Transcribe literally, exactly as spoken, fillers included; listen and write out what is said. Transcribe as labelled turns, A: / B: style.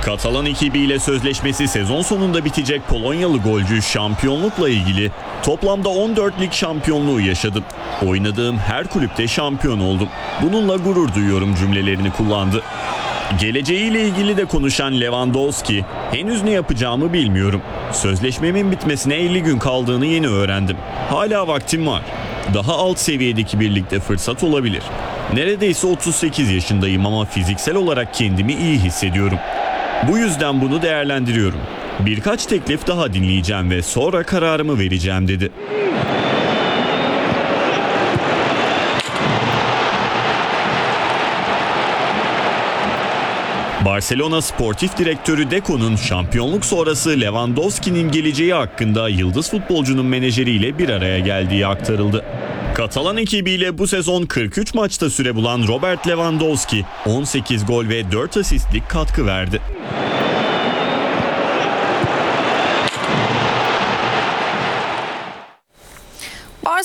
A: Katalan ekibiyle sözleşmesi sezon sonunda bitecek Polonyalı golcü şampiyonlukla ilgili toplamda on dört lig şampiyonluğu yaşadım. Oynadığım her kulüpte şampiyon oldum. Bununla gurur duyuyorum cümlelerini kullandı. Geleceğiyle ilgili de konuşan Lewandowski, henüz ne yapacağımı bilmiyorum. Sözleşmemin bitmesine elli gün kaldığını yeni öğrendim. Hala vaktim var. Daha alt seviyedeki bir ligde fırsat olabilir. Neredeyse otuz sekiz yaşındayım ama fiziksel olarak kendimi iyi hissediyorum. Bu yüzden bunu değerlendiriyorum. Birkaç teklif daha dinleyeceğim ve sonra kararımı vereceğim dedi. Barcelona Sportif Direktörü Deco'nun şampiyonluk sonrası Lewandowski'nin geleceği hakkında yıldız futbolcunun menajeriyle bir araya geldiği aktarıldı. Katalan ekibiyle bu sezon kırk üç maçta süre bulan Robert Lewandowski on sekiz gol ve dört asistlik katkı verdi.